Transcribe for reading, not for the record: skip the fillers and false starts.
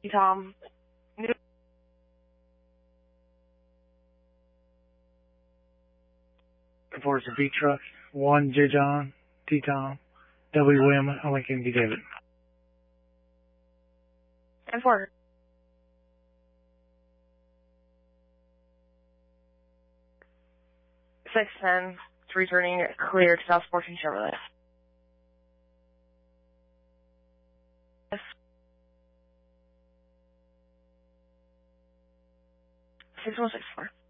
Tom. Reports a V truck, 1 J John, T Tom, W William, Lincoln D David. 10-4. 6-10, it's returning clear to South 14 Chevrolet. Yes. 6164.